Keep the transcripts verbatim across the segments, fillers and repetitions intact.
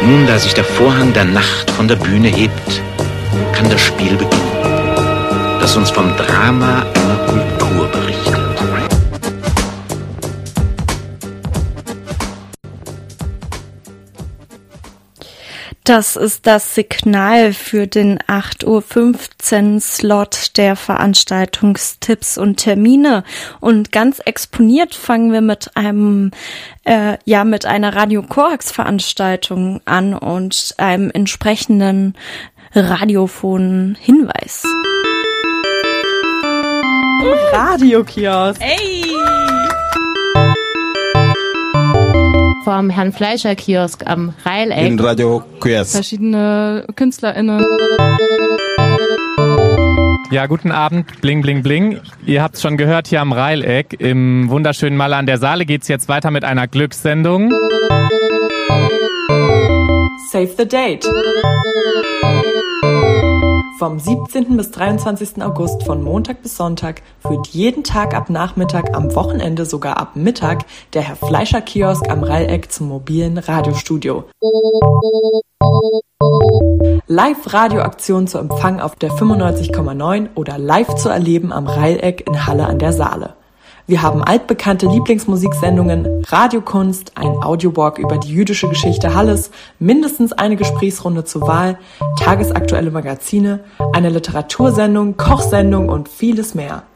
Nun, da sich der Vorhang der Nacht von der Bühne hebt, kann das Spiel beginnen, das uns vom Drama einer Kultur berichtet. Das ist das Signal für den acht Uhr fünfzehn Slot der Veranstaltungstipps und Termine. Und ganz exponiert fangen wir mit einem, äh, ja, mit einer Radio Korax Veranstaltung an und einem entsprechenden radiophonen Hinweis. Radiokiosk. Ey! Vom Herrn Fleischer Kiosk am Rheileck. In Radio Quers. Verschiedene KünstlerInnen. Ja, guten Abend, bling, bling, bling. Ihr habt's schon gehört, hier am Rheileck. Im wunderschönen Malle an der Saale geht's jetzt weiter mit einer Glückssendung. Save the Date. Vom siebzehnten bis dreiundzwanzigsten August von Montag bis Sonntag führt jeden Tag ab Nachmittag, am Wochenende sogar ab Mittag der Herr Fleischer Kiosk am Rheileck zum mobilen Radiostudio. Live-Radioaktion zu empfangen auf der fünfundneunzig Komma neun oder live zu erleben am Rheileck in Halle an der Saale. Wir haben altbekannte Lieblingsmusiksendungen, Radiokunst, ein Audiowalk über die jüdische Geschichte Halles, mindestens eine Gesprächsrunde zur Wahl, tagesaktuelle Magazine, eine Literatursendung, Kochsendung und vieles mehr.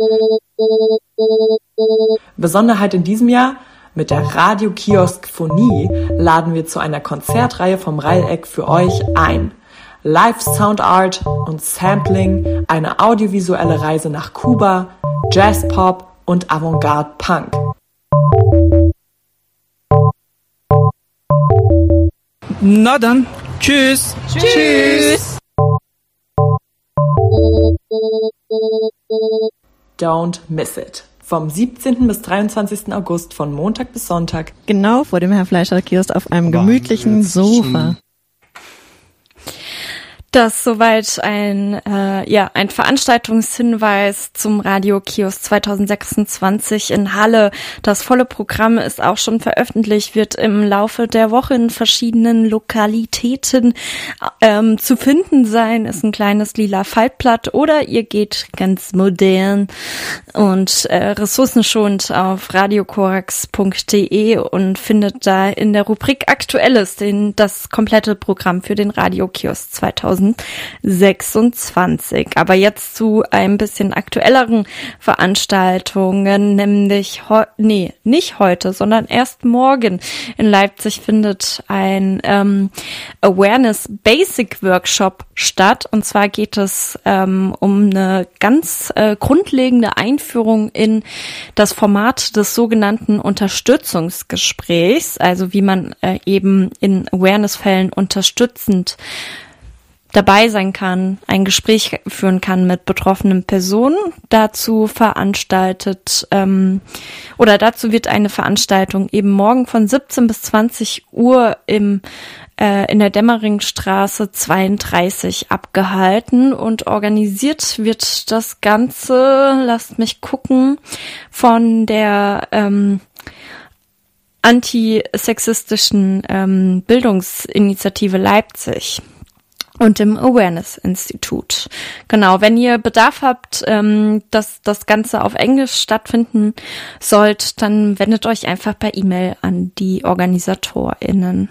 Besonderheit in diesem Jahr: Mit der Radio-Kiosk-Phonie laden wir zu einer Konzertreihe vom Rheileck für euch ein. Live Sound Art und Sampling, eine audiovisuelle Reise nach Kuba, Jazz-Pop und Avantgarde Punk. Na dann, tschüss. Tschüss. Tschüss. Don't miss it. Vom siebzehnten bis dreiundzwanzigsten August von Montag bis Sonntag. Genau vor dem Herr Fleischer Kiosk auf einem gemütlichen Sofa. Das soweit ein äh, ja ein Veranstaltungshinweis zum Radio-Kiosk zwanzig sechsundzwanzig in Halle. Das volle Programm ist auch schon veröffentlicht, wird im Laufe der Woche in verschiedenen Lokalitäten ähm, zu finden sein. Ist ein kleines lila Faltblatt oder ihr geht ganz modern und äh, ressourcenschonend auf radiokorax punkt de und findet da in der Rubrik Aktuelles den das komplette Programm für den Radio-Kiosk zwanzig sechsundzwanzig. Aber jetzt zu ein bisschen aktuelleren Veranstaltungen, nämlich heu- nee, nicht heute, sondern erst morgen in Leipzig findet ein ähm, Awareness Basic Workshop statt. Und zwar geht es ähm, um eine ganz äh, grundlegende Einführung in das Format des sogenannten Unterstützungsgesprächs, also wie man äh, eben in Awareness-Fällen unterstützend dabei sein kann, ein Gespräch führen kann mit betroffenen Personen. Dazu veranstaltet ähm, oder dazu wird eine Veranstaltung eben morgen von siebzehn bis zwanzig Uhr im äh, in der Dämmeringstraße zweiunddreißig abgehalten und organisiert wird das Ganze, lasst mich gucken, von der ähm, antisexistischen ähm, Bildungsinitiative Leipzig und im Awareness-Institut. Genau, wenn ihr Bedarf habt, ähm, dass das Ganze auf Englisch stattfinden sollt, dann wendet euch einfach per E-Mail an die OrganisatorInnen.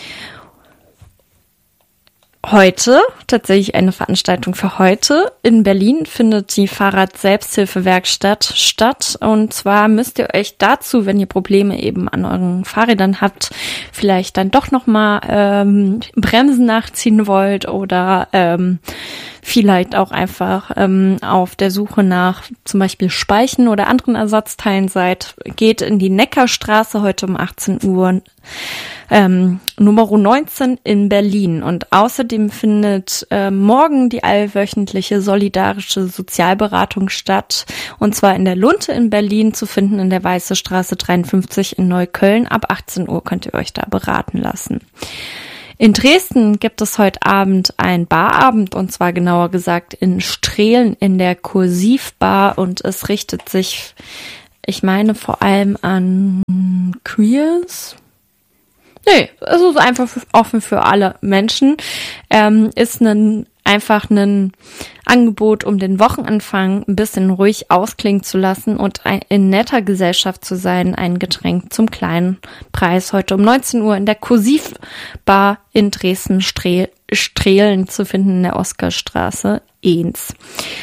Heute, tatsächlich eine Veranstaltung für heute, in Berlin findet die Fahrrad-Selbsthilfewerkstatt statt. Und zwar müsst ihr euch dazu, wenn ihr Probleme eben an euren Fahrrädern habt, vielleicht dann doch nochmal ähm, Bremsen nachziehen wollt oder ähm, vielleicht auch einfach ähm, auf der Suche nach zum Beispiel Speichen oder anderen Ersatzteilen seid, geht in die Neckarstraße heute um achtzehn Uhr. Ähm, Nummer neunzehn in Berlin. Und außerdem findet äh, morgen die allwöchentliche solidarische Sozialberatung statt. Und zwar in der Lunte in Berlin, zu finden in der Weiße Straße dreiundfünfzig in Neukölln. Ab achtzehn Uhr könnt ihr euch da beraten lassen. In Dresden gibt es heute Abend ein Barabend, und zwar genauer gesagt in Strehlen in der Kursivbar, und es richtet sich, ich meine, vor allem an Queers. Nee, es ist einfach offen für alle Menschen. Ähm, ist ein, einfach ein Angebot, um den Wochenanfang ein bisschen ruhig ausklingen zu lassen und ein, in netter Gesellschaft zu sein. Ein Getränk zum kleinen Preis. Heute um neunzehn Uhr in der Kursiv-Bar in Dresden-Strehlen zu finden in der Oskarstraße eins.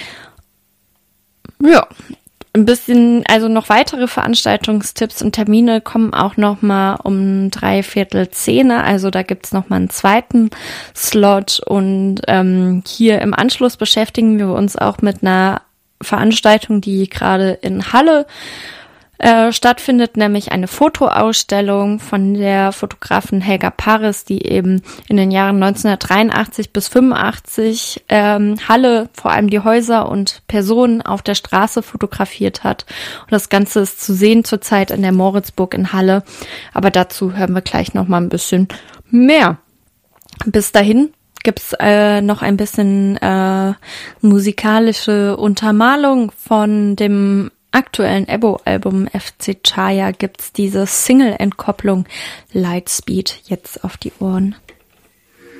Ja, ein bisschen, also noch weitere Veranstaltungstipps und Termine kommen auch noch mal um dreiviertel zehn. Also da gibt's noch mal einen zweiten Slot und ähm, hier im Anschluss beschäftigen wir uns auch mit einer Veranstaltung, die gerade in Halle äh, stattfindet, nämlich eine Fotoausstellung von der Fotografin Helga Paris, die eben in den Jahren neunzehnhundertdreiundachtzig bis fünfundachtzig ähm, Halle, vor allem die Häuser und Personen auf der Straße fotografiert hat. Und das Ganze ist zu sehen zurzeit in der Moritzburg in Halle. Aber dazu hören wir gleich noch mal ein bisschen mehr. Bis dahin gibt's äh, noch ein bisschen äh, musikalische Untermalung von dem aktuellen Ebbo-Album F C Chaya. Gibt's diese Single-Entkopplung Lightspeed jetzt auf die Ohren.